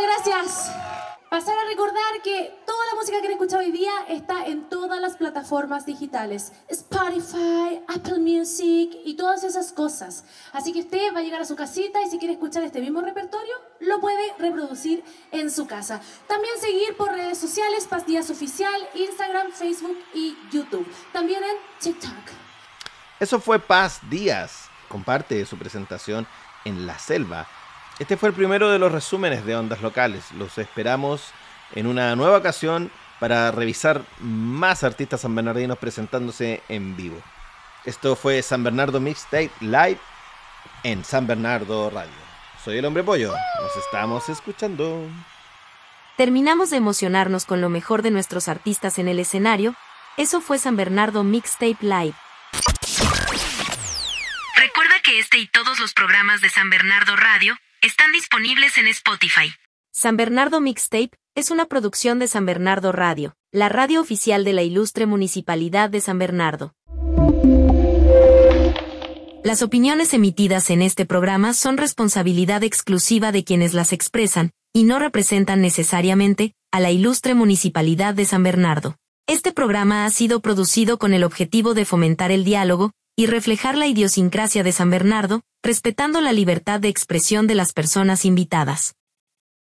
Muchas gracias. Pasar a recordar que toda la música que han escuchado hoy día está en todas las plataformas digitales. Spotify, Apple Music y todas esas cosas. Así que usted va a llegar a su casita y si quiere escuchar este mismo repertorio, lo puede reproducir en su casa. También seguir por redes sociales, Paz Díaz Oficial, Instagram, Facebook y YouTube. También en TikTok. Eso fue Paz Díaz. Comparte su presentación en La Selva. Este fue el primero de los resúmenes de Ondas Locales. Los esperamos en una nueva ocasión para revisar más artistas sanbernardinos presentándose en vivo. Esto fue San Bernardo Mixtape Live en San Bernardo Radio. Soy el Hombre Pollo. Nos estamos escuchando. Terminamos de emocionarnos con lo mejor de nuestros artistas en el escenario. Eso fue San Bernardo Mixtape Live. Recuerda que este y todos los programas de San Bernardo Radio están disponibles en Spotify. San Bernardo Mixtape es una producción de San Bernardo Radio, la radio oficial de la ilustre Municipalidad de San Bernardo. Las opiniones emitidas en este programa son responsabilidad exclusiva de quienes las expresan, y no representan necesariamente a la ilustre Municipalidad de San Bernardo. Este programa ha sido producido con el objetivo de fomentar el diálogo y reflejar la idiosincrasia de San Bernardo, respetando la libertad de expresión de las personas invitadas.